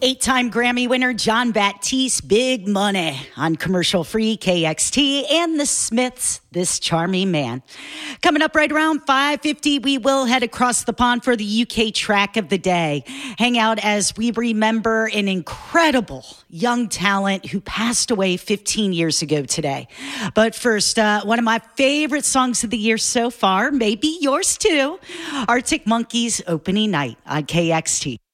8-time Grammy winner Jon Batiste, Big Money on commercial-free KXT, and the Smiths, This Charming Man. Coming up right around 5:50, we will head across the pond for the UK track of the day. Hang out as we remember an incredible young talent who passed away 15 years ago today. But first, one of my favorite songs of the year so far, maybe yours too, Arctic Monkeys, Opening Night on KXT.